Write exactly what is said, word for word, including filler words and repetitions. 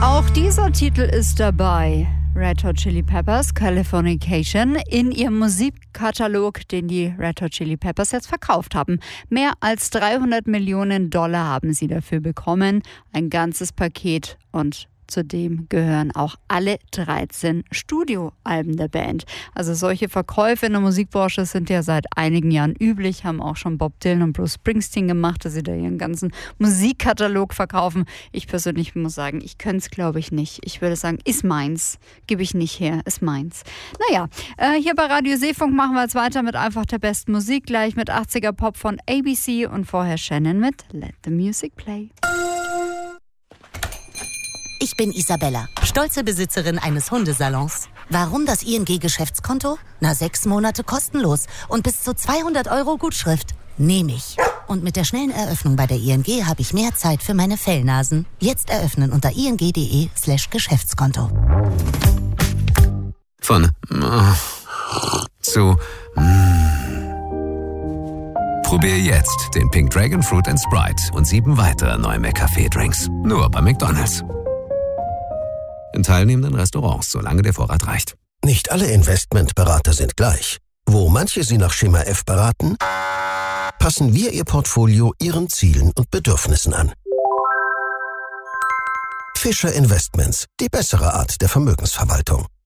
Auch dieser Titel ist dabei. Red Hot Chili Peppers, Californication, in ihrem Musikkatalog, den die Red Hot Chili Peppers jetzt verkauft haben. Mehr als dreihundert Millionen Dollar haben sie dafür bekommen. Ein ganzes Paket, und zudem gehören auch alle dreizehn Studioalben der Band. Also solche Verkäufe in der Musikbranche sind ja seit einigen Jahren üblich, haben auch schon Bob Dylan und Bruce Springsteen gemacht, dass sie da ihren ganzen Musikkatalog verkaufen. Ich persönlich muss sagen, ich könnte es, glaube ich, nicht. Ich würde sagen, ist meins. Gebe ich nicht her, ist meins. Naja, äh, hier bei Radio Seefunk machen wir jetzt weiter mit einfach der besten Musik, gleich mit achtziger Pop von A B C und vorher Shannon mit Let the Music Play. Ich bin Isabella, stolze Besitzerin eines Hundesalons. Warum das I N G-Geschäftskonto? Na, sechs Monate kostenlos und bis zu zweihundert Euro Gutschrift. Nehme ich. Und mit der schnellen Eröffnung bei der I N G habe ich mehr Zeit für meine Fellnasen. Jetzt eröffnen unter ing.de slash Geschäftskonto. Von äh, zu mm. Probier jetzt den Pink Dragon Fruit and Sprite und sieben weitere neue McCafé-Drinks. Nur bei McDonald's. In teilnehmenden Restaurants, solange der Vorrat reicht. Nicht alle Investmentberater sind gleich. Wo manche Sie nach Schema F beraten, passen wir Ihr Portfolio Ihren Zielen und Bedürfnissen an. Fischer Investments, die bessere Art der Vermögensverwaltung.